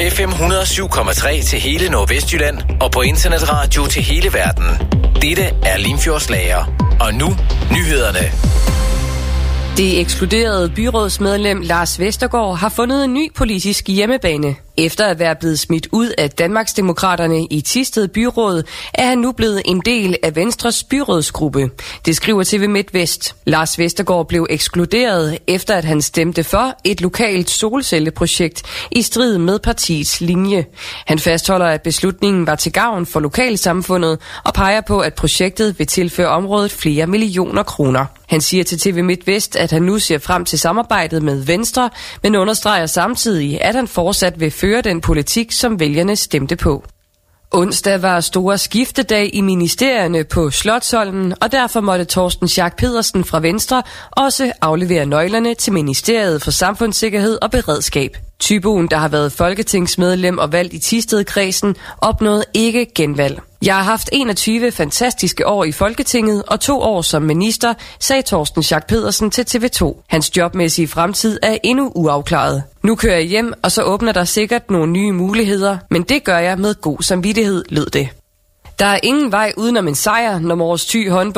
FM 107,3 til hele Nordvestjylland og på internetradio til hele verden. Dette er Limfjordslager. Og nu nyhederne. Det ekskluderede byrådsmedlem Lars Vestergaard har fundet en ny politisk hjemmebane. Efter at være blevet smidt ud af Danmarksdemokraterne i Thisted Byråd, er han nu blevet en del af Venstres byrådsgruppe. Det skriver TV MidtVest. Lars Vestergaard blev ekskluderet, efter at han stemte for et lokalt solcelleprojekt i strid med partiets linje. Han fastholder, at beslutningen var til gavn for lokalsamfundet og peger på, at projektet vil tilføre området flere millioner kroner. Han siger til TV MidtVest, at han nu ser frem til samarbejdet med Venstre, men understreger samtidig, at han fortsat vil føre den politik, som vælgerne stemte på. Onsdag var store skiftedag i ministerierne på Slotsholmen, og derfor måtte Torsten Schack Pedersen fra Venstre også aflevere nøglerne til Ministeriet for Samfundssikkerhed og Beredskab. Tyboen, der har været folketingsmedlem og valgt i Thisted-kredsen, opnåede ikke genvalg. Jeg har haft 21 fantastiske år i Folketinget og 2 år som minister, sagde Torsten Schack Pedersen til TV2. Hans jobmæssige fremtid er endnu uafklaret. Nu kører jeg hjem, og så åbner der sikkert nogle nye muligheder, men det gør jeg med god samvittighed, lød det. Der er ingen vej udenom en sejr, når Mors Thy håndbold